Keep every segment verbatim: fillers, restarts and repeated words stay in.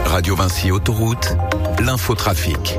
Radio Vinci Autoroute, l'infotrafic.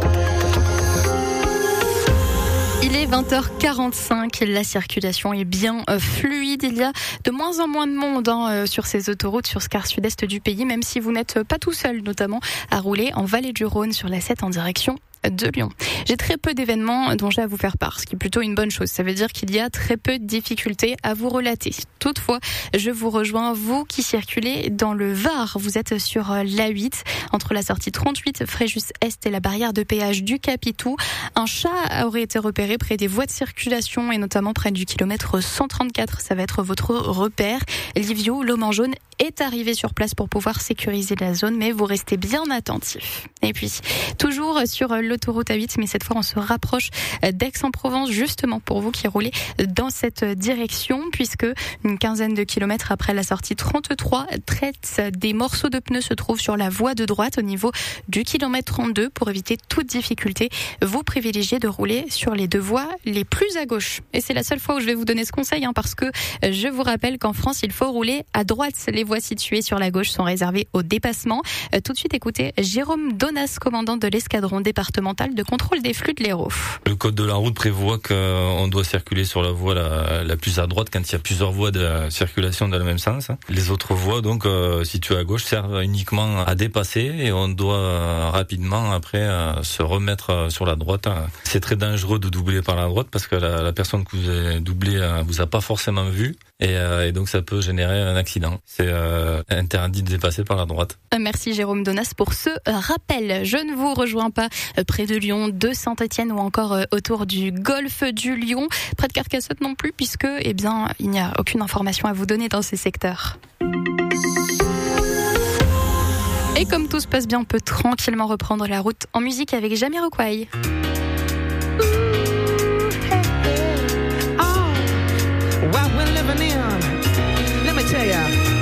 Il est vingt heures quarante-cinq, la circulation est bien euh, fluide. Il y a de moins en moins de monde hein, euh, sur ces autoroutes, sur ce quart sud-est du pays, même si vous n'êtes pas tout seul, notamment à rouler en Vallée du Rhône sur la sept en direction de Lyon. J'ai très peu d'événements dont j'ai à vous faire part, ce qui est plutôt une bonne chose. Ça veut dire qu'il y a très peu de difficultés à vous relater. Toutefois, je vous rejoins, vous qui circulez dans le Var. Vous êtes sur l'A huit, entre la sortie trente-huit, Fréjus-Est et la barrière de péage du Capitou. Un chat aurait été repéré près des voies de circulation et notamment près du kilomètre cent trente-quatre. Ça va être votre repère. Livio, l'homme en jaune, est arrivé sur place pour pouvoir sécuriser la zone, mais vous restez bien attentifs. Et puis, toujours sur l'autoroute A huit, mais cette fois on se rapproche d'Aix-en-Provence, justement pour vous qui roulez dans cette direction, puisque une quinzaine de kilomètres après la sortie trente-trois, traite des morceaux de pneus se trouvent sur la voie de droite au niveau du kilomètre trente-deux. Pour éviter toute difficulté, vous privilégiez de rouler sur les deux voies les plus à gauche. Et c'est la seule fois où je vais vous donner ce conseil, hein, parce que je vous rappelle qu'en France, il faut rouler à droite. Les voies situées sur la gauche sont réservées au dépassement. Euh, tout de suite, écoutez Jérôme Donas, commandant de l'escadron départemental de contrôle des flux de l'Hérault. Le code de la route prévoit qu'on doit circuler sur la voie la, la plus à droite quand il y a plusieurs voies de circulation dans le même sens. Les autres voies, donc euh, situées à gauche, servent uniquement à dépasser et on doit euh, rapidement après euh, se remettre euh, sur la droite. C'est très dangereux de doubler par la droite parce que la, la personne que vous avez doublée euh, vous a pas forcément vu et, euh, et donc ça peut générer un accident. C'est euh, interdit de dépasser par la droite. Merci Jérôme Donas pour ce rappel. Je ne vous rejoins pas près de Lyon, de Saint-Étienne ou encore autour du golfe du Lion, près de Carcassonne non plus, puisque eh bien, il n'y a aucune information à vous donner dans ces secteurs. Et comme tout se passe bien, on peut tranquillement reprendre la route en musique avec Jamiroquai. What we're living in, let me tell ya.